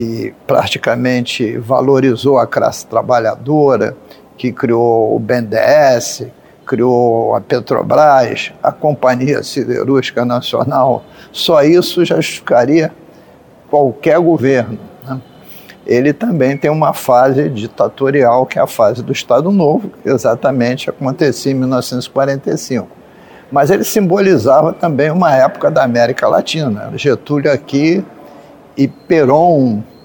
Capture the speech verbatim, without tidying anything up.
que praticamente valorizou a classe trabalhadora, que criou o B N D E S, criou a Petrobras, a Companhia Siderúrgica Nacional. Só isso já justificaria qualquer governo, né? Ele também tem uma fase ditatorial, que é a fase do Estado Novo, que exatamente acontecia em mil novecentos e quarenta e cinco. Mas ele simbolizava também uma época da América Latina. Getúlio aqui e Perón